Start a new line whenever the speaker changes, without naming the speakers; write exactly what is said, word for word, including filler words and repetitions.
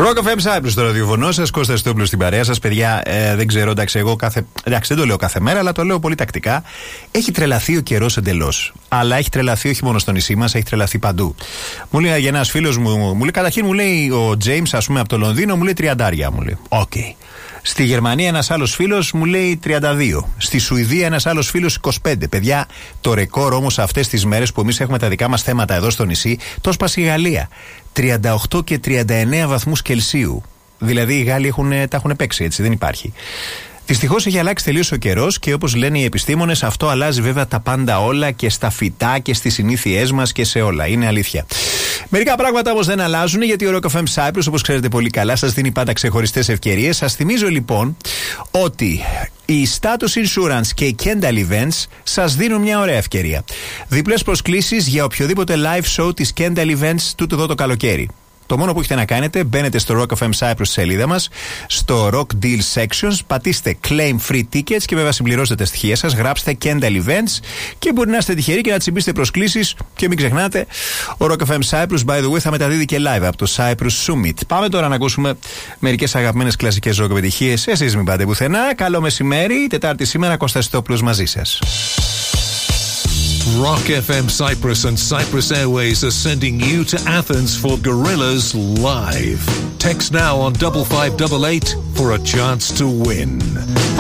Rock εφ εμ Cyprus στο ραδιοφωνό σας, Κώστας Στόπουλος στην παρέα σας. Παιδιά, ε, δεν ξέρω, εντάξει, εγώ κάθε. Εντάξει, δεν το λέω κάθε μέρα, αλλά το λέω πολύ τακτικά. Έχει τρελαθεί ο καιρός εντελώς. Αλλά έχει τρελαθεί όχι μόνο στο νησί μας, έχει τρελαθεί παντού. Μου λέει ένας φίλος μου, μου λέει, καταρχήν μου λέει ο James, ας πούμε, από το Λονδίνο, μου λέει τριαντάρια. Μου λέει, οκ. Okay. Στη Γερμανία ένας άλλος φίλος μου λέει τριάντα δύο. Στη Σουηδία ένας άλλος φίλος είκοσι πέντε. Παιδιά, το ρεκόρ όμως αυτές τις μέρες που εμείς έχουμε τα δικά μας θέματα εδώ στο νησί, το σπάσει η Γαλλία. τριάντα οκτώ και τριάντα εννέα βαθμούς Κελσίου. Δηλαδή οι Γάλλοι έχουν, τα έχουν παίξει, έτσι, δεν υπάρχει. Δυστυχώς έχει αλλάξει τελείως ο καιρός και όπως λένε οι επιστήμονες, αυτό αλλάζει βέβαια τα πάντα όλα και στα φυτά και στις συνήθειές μας και σε όλα. Είναι αλήθεια. Μερικά πράγματα όμως δεν αλλάζουν, γιατί ο Rock εφ εμ Cyprus, όπως ξέρετε πολύ καλά, σας δίνει πάντα ξεχωριστές ευκαιρίες. Σας θυμίζω λοιπόν ότι η Status Insurance και η Kendall Events σας δίνουν μια ωραία ευκαιρία. Διπλές προσκλήσεις για οποιοδήποτε live show της Kendall Events τούτο εδώ το καλοκαίρι. Το μόνο που έχετε να κάνετε, μπαίνετε στο Rock εφ εμ Cyprus σελίδα μας, στο Rock Deal Sections, πατήστε Claim Free Tickets και βέβαια συμπληρώσετε τα στοιχεία σας, γράψτε Kendall Events και μπορεί να είστε τυχεροί και να τσιμπήσετε προσκλήσεις. Και μην ξεχνάτε, ο Rock εφ εμ Cyprus, by the way, θα μεταδίδει και live από το Cyprus Summit. Πάμε τώρα να ακούσουμε μερικές αγαπημένες κλασικές rock επιτυχίες. Εσείς μην πάτε πουθενά. Καλό μεσημέρι, Τετάρτη σήμερα, Κώστας Στόπουλος μαζί σας.
Rock εφ εμ Cyprus and Cyprus Airways are sending you to Athens for Gorillaz Live. Text now on double five double eight for a chance to win.